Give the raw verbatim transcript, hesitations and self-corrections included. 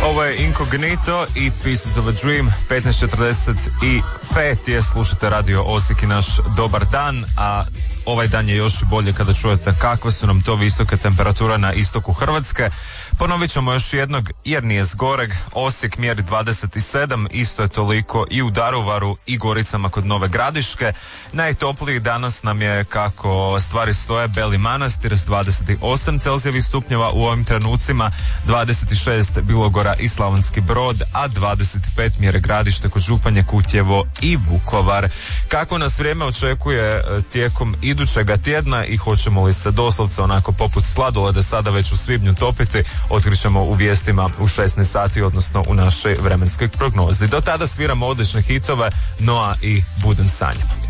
Ovo je Incognito i Pieces of a Dream. petnaest četrdeset pet je, slušate Radio Osijek i naš dobar dan, a ovaj dan je još bolje kada čujete kakve su nam to visoke temperature na istoku Hrvatske. Ponovit ćemo još jednog jer nije zgoreg. Osijek mjeri dvadeset sedam, isto je toliko i u Daruvaru i Goricama kod Nove Gradiške. Najtopliji danas nam je, kako stvari stoje, Beli Manastir s dvadeset osam Celzijevih stupnjeva u ovim trenucima, dvadeset šest Bilogora i Slavonski Brod, a dvadeset pet mjere Gradište kod Županje, Kutjevo i Vukovar. Kako nas vrijeme očekuje tijekom idućega tjedna i hoćemo li se doslovce onako poput sladoleda sada već u svibnju topiti, otkrićemo u vijestima u šesnaest sati, odnosno u našoj vremenskoj prognozi. Do tada sviramo odlične hitove Noa i Buden sanjama.